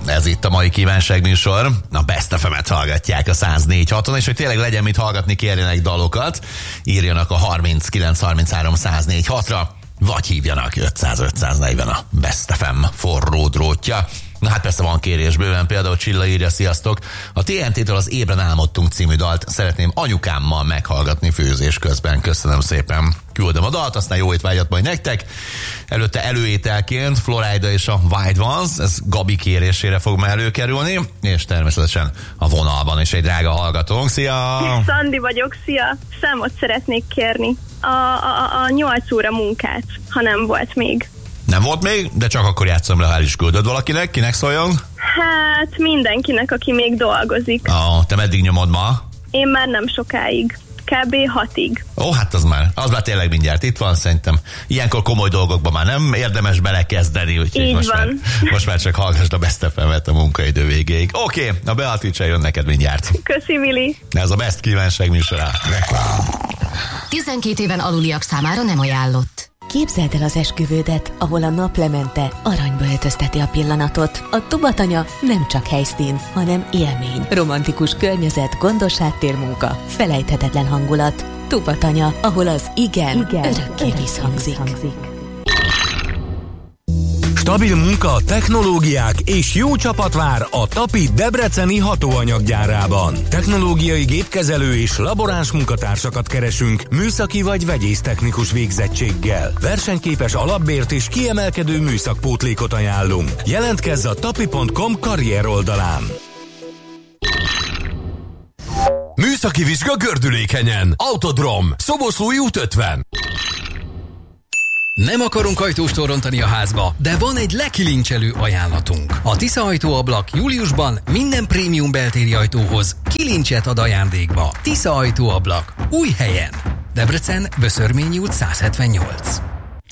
Ez itt a mai kívánságműsor. A Best FM-et hallgatják a 104.6-on, és hogy tényleg legyen mit hallgatni, kérjenek dalokat. Írjanak a 39 33 104.6-ra, vagy hívjanak 500-540 a Best FM forró drótja. Na hát persze van kérés bőven, például Csilla írja, sziasztok! A TNT-től az Ébren álmodtunk című dalt szeretném anyukámmal meghallgatni főzés közben. Köszönöm szépen. Küldöm a dalt, aztán jó étvágyat majd nektek. Előtte előételként Florida és a White Ones, ez Gabi kérésére fog már előkerülni, és természetesen a vonalban is egy drága hallgatónk. Szia! Szandi vagyok, szia! Számot szeretnék kérni. A 8 óra munkát, ha nem volt még. Nem volt még, de csak akkor játszom le, ha el is küldöd valakinek. Kinek szóljon? Hát mindenkinek, aki még dolgozik. Te meddig nyomod ma? Én már nem sokáig. Kb. 6-ig. Ó, hát az már tényleg mindjárt itt van, szerintem. Ilyenkor komoly dolgokban már nem érdemes belekezdeni, úgyhogy most már csak hallgassd a Best FM-et a munkaidő végéig. Oké, a Beatrice jön neked mindjárt. Köszi, Vili. Ez a Best kívánság műsora. 12 éven aluliak számára nem ajánlott. Képzeld el az esküvődet, ahol a naplemente aranyba öltözteti a pillanatot. A Tubatanya nem csak helyszín, hanem élmény. Romantikus környezet, gondos háttérmunka, felejthetetlen hangulat. Tubatanya, ahol az igen örökké visszhangzik. Stabil munka, technológiák és jó csapat vár a Tapi debreceni hatóanyaggyárában. Technológiai gépkezelő és laboráns munkatársakat keresünk műszaki vagy vegyésztechnikus végzettséggel. Versenyképes alapbért és kiemelkedő műszakpótlékot ajánlunk. Jelentkezz a tapi.com karrier oldalán. Műszaki vizsga Gördülékenyen. Autodrom. Szoboszlói út 50. Nem akarunk ajtóstól rontani a házba, de van egy lekilincselő ajánlatunk. A Tisza ajtóablak júliusban minden prémium beltéri ajtóhoz kilincset ad ajándékba. Tisza ajtóablak. Új helyen. Debrecen, Böszörményi út 178.